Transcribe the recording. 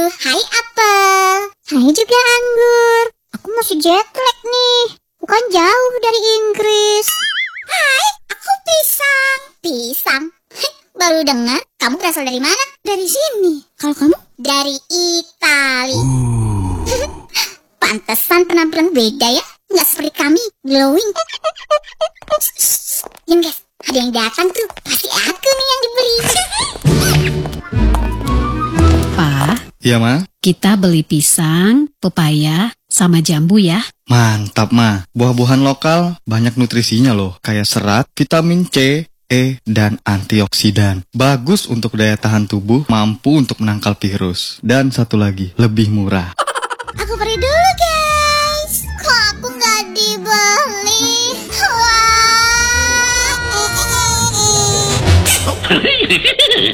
Hai apel. Hai juga anggur. Aku masih jet lag nih. Bukan jauh dari Inggris. Hai, aku pisang. Pisang? Baru dengar. Kamu berasal dari mana? Dari sini. Kalau kamu? Dari Itali. Pantesan penampilan beda ya. Nggak seperti kami, glowing. Diam guys, ada yang datang tuh. Pasti aku nih yang diberi. Pa, Iya, Ma. kita beli pisang, pepaya, sama jambu ya. Mantap, Ma. Buah-buahan lokal banyak nutrisinya loh. Kayak serat, vitamin C, E, dan antioksidan. Bagus untuk daya tahan tubuh, mampu untuk menangkal virus. Dan satu lagi, lebih murah. Aku pergi dulu guys. Kok aku nggak dibeli? Wah.